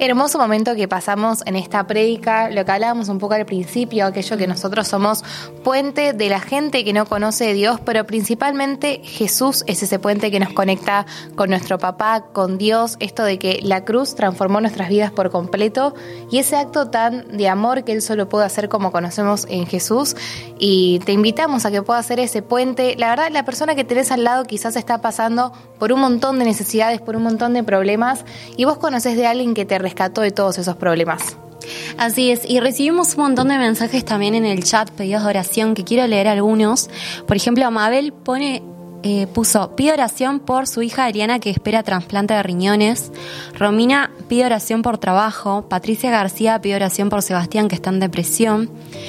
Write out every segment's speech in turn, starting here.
Hermoso momento que pasamos en esta prédica, lo que hablábamos un poco al principio, aquello que nosotros somos puente de la gente que no conoce de Dios, pero principalmente Jesús es ese puente que nos conecta con nuestro papá, con Dios, esto de que la cruz transformó nuestras vidas por completo y ese acto tan de amor que Él solo puede hacer como conocemos en Jesús, y te invitamos a que puedas hacer ese puente. La verdad, la persona que tenés al lado quizás está pasando por un montón de necesidades, por un montón de problemas, y vos conocés de alguien que te rescató de todos esos problemas. Así es, y recibimos un montón de mensajes también en el chat, pedidos de oración, que quiero leer algunos. Por ejemplo, Mabel puso: pide oración por su hija Adriana, que espera trasplante de riñones. Romina pide oración por trabajo. Patricia García pide oración por Sebastián, que está en depresión.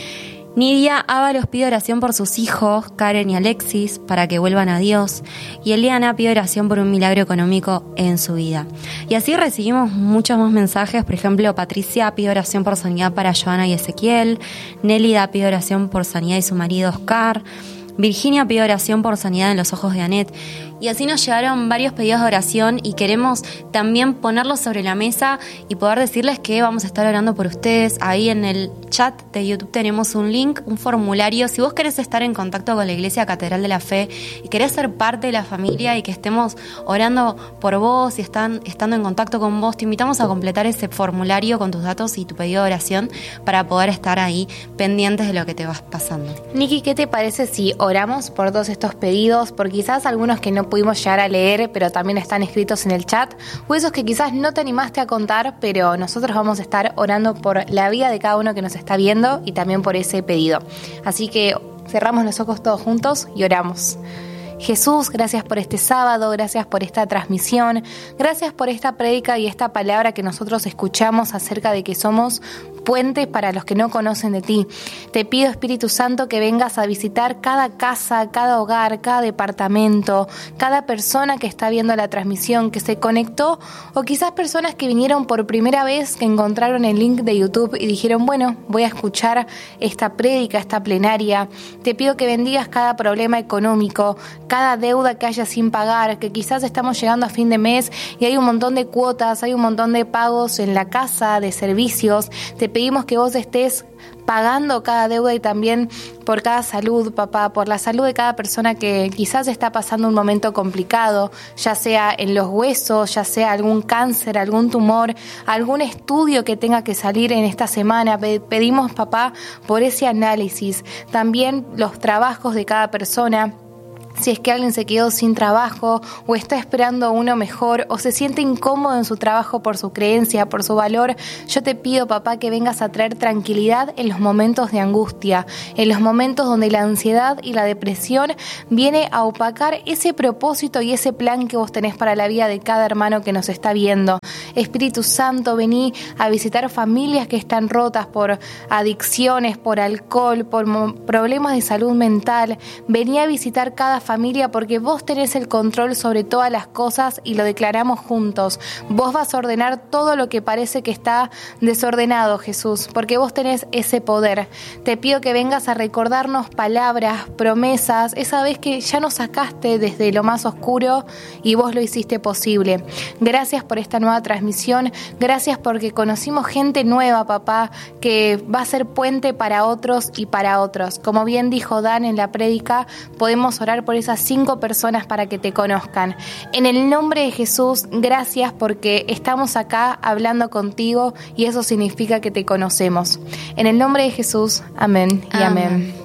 Nidia Ábalos pide oración por sus hijos, Karen y Alexis, para que vuelvan a Dios. Y Eliana pide oración por un milagro económico en su vida. Y así recibimos muchos más mensajes. Por ejemplo, Patricia pide oración por sanidad para Joana y Ezequiel. Nélida pide oración por sanidad y su marido Oscar. Virginia pide oración por sanidad en los ojos de Anet. Y así nos llegaron varios pedidos de oración y queremos también ponerlos sobre la mesa y poder decirles que vamos a estar orando por ustedes. Ahí en el chat de YouTube tenemos un link, un formulario. Si vos querés estar en contacto con la Iglesia Catedral de la Fe y querés ser parte de la familia y que estemos orando por vos y estando en contacto con vos, te invitamos a completar ese formulario con tus datos y tu pedido de oración para poder estar ahí pendientes de lo que te vas pasando. Niki, ¿qué te parece si oramos por todos estos pedidos? Por quizás algunos que no pudimos llegar a leer, pero también están escritos en el chat, o esos que quizás no te animaste a contar, pero nosotros vamos a estar orando por la vida de cada uno que nos está viendo y también por ese pedido. Así que cerramos los ojos todos juntos y oramos. Jesús, gracias por este sábado, gracias por esta transmisión, gracias por esta prédica y esta palabra que nosotros escuchamos acerca de que somos puentes para los que no conocen de ti. Te pido, Espíritu Santo, que vengas a visitar cada casa, cada hogar, cada departamento, cada persona que está viendo la transmisión, que se conectó, o quizás personas que vinieron por primera vez, que encontraron el link de YouTube y dijeron, bueno, voy a escuchar esta prédica, esta plenaria. Te pido que bendigas cada problema económico, cada deuda que haya sin pagar, que quizás estamos llegando a fin de mes y hay un montón de cuotas, hay un montón de pagos en la casa, de servicios. Te pedimos que vos estés pagando cada deuda y también por cada salud, papá, por la salud de cada persona que quizás está pasando un momento complicado, ya sea en los huesos, ya sea algún cáncer, algún tumor, algún estudio que tenga que salir en esta semana. Pedimos, papá, por ese análisis. También los trabajos de cada persona. Si es que alguien se quedó sin trabajo o está esperando uno mejor o se siente incómodo en su trabajo por su creencia, por su valor, yo te pido, papá, que vengas a traer tranquilidad en los momentos de angustia, en los momentos donde la ansiedad y la depresión viene a opacar ese propósito y ese plan que vos tenés para la vida de cada hermano que nos está viendo. Espíritu Santo, vení a visitar familias que están rotas por adicciones, por alcohol, por problemas de salud mental. Vení a visitar cada familia porque vos tenés el control sobre todas las cosas y lo declaramos juntos. Vos vas a ordenar todo lo que parece que está desordenado, Jesús, porque vos tenés ese poder. Te pido que vengas a recordarnos palabras, promesas, esa vez que ya nos sacaste desde lo más oscuro y vos lo hiciste posible. Gracias por esta nueva transmisión, gracias porque conocimos gente nueva, papá, que va a ser puente para otros y para otros. Como bien dijo Dan en la prédica, podemos orar por esas 5 personas para que te conozcan. En el nombre de Jesús, gracias porque estamos acá hablando contigo y eso significa que te conocemos. En el nombre de Jesús, amén y amén.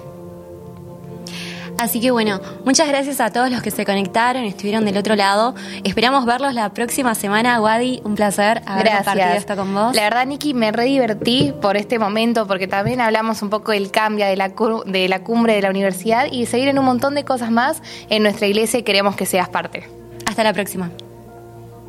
Así que bueno, muchas gracias a todos los que se conectaron, estuvieron del otro lado. Esperamos verlos la próxima semana. Wadi, un placer haber compartido esto con vos. La verdad, Niki, me re divertí por este momento porque también hablamos un poco del cambio de la cumbre de la universidad y seguir en un montón de cosas más en nuestra iglesia y queremos que seas parte. Hasta la próxima.